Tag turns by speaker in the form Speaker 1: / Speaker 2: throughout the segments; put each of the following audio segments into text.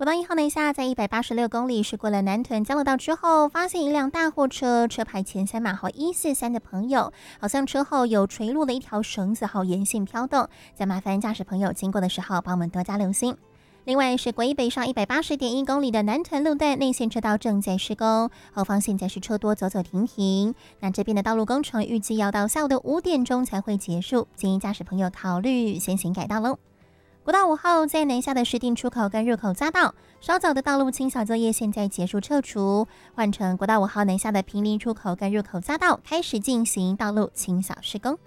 Speaker 1: 国道1号南下在186公里驶过了南屯交流道之后，发现一辆大货车，车牌前3码号143的朋友，好像车后有垂落的一条绳子，沿线飘动，再麻烦驾驶朋友经过的时候帮我们多加留心。另外是国一北上180.1公里的南屯路段内线车道正在施工，后方现在是车多走走停停。那这边的道路工程预计要到下午的5点钟才会结束，建议驾驶朋友考虑先行改道喽。国道5号在南下的石碇出口跟入口匝道，稍早的道路清扫作业现在结束撤除，换成国道5号南下的平林出口跟入口匝道开始进行道路清扫施工。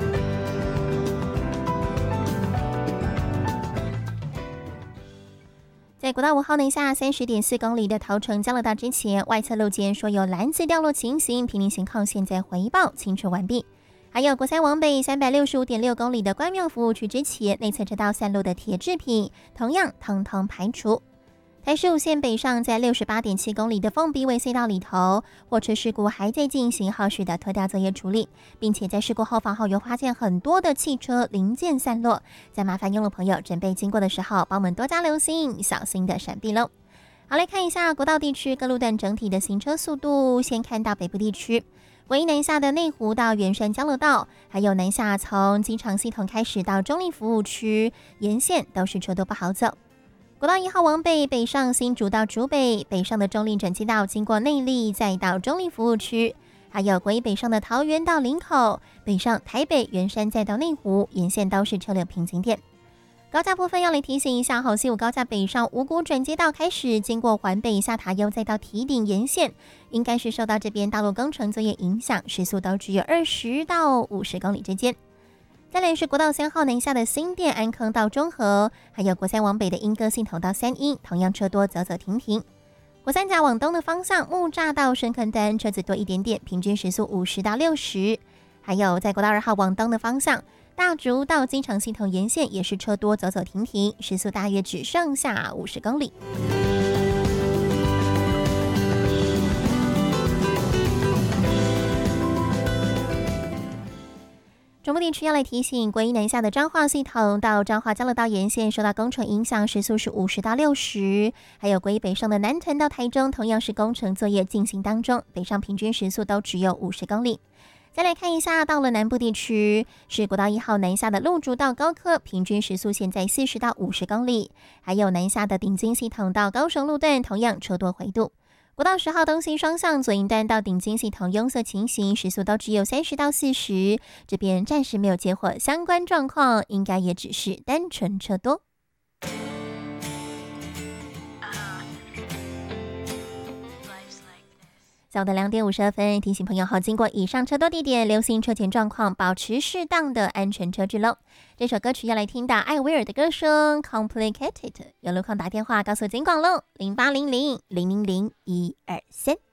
Speaker 1: 在国道5号南下30.4公里的桃城交流道之前，外侧路肩说有篮子掉落情形，平林情况现在回报清除完毕。还有国3往北365.6公里的关庙服务区之前，内侧车道散落的铁制品同样通通排除。台15线北上在68.7公里的凤鼻尾隧道里头，货车事故还在进行后续的拖吊作业处理，并且在事故后方后又发现很多的汽车零件散落，再麻烦用路朋友准备经过的时候帮我们多加留心，小心的闪避喽。好，来看一下国道地区各路段整体的行车速度。先看到北部地区，国一南下的内湖到圆山交流道，还有南下从机场系统开始到中立服务区，沿线都是车多不好走。国道1号往北，北上新竹到竹北，北上的中立转机道经过内坜，再到中立服务区。还有国一北上的桃园到林口，北上台北圆山再到内湖，沿线都是车流瓶颈点。高架部分要来提醒一下，西武高架北上五股转接道开始，经过环北下塔悠再到堤顶沿线，应该是受到这边道路工程作业影响，时速都只有20到50公里之间。再来是国道3号南下的新店安坑到中和，还有国3往北的莺歌系统到三鶯，同样车多走走停停。国3甲往东的方向木栅到深坑端车子多一点点，平均时速50到60。还有在国道2号往东的方向，大竹到机场系统沿线也是车多走走停停，时速大约只剩下50公里。中部地区要来提醒，国一南下的彰化系统到彰化交流道沿线受到工程影响，时速是50到60。还有国一北上的南屯到台中，同样是工程作业进行当中，北上平均时速都只有50公里。再来看一下，到了南部地区，是国道1号南下的鹿竹到高科，平均时速现在40到50公里。还有南下的顶金系统到高雄路段，同样车多回度。国道10号东西双向左营段到顶金系统拥塞情形，时速都只有30到40。这边暂时没有接获相关状况，应该也只是单纯车多。下午的2点52分，提醒朋友经过以上车多地点，留心车前状况，保持适当的安全车距喽。这首歌曲要来听到艾薇儿的歌声 Complicated， 有路况打电话告诉警广喽，0800 000 123。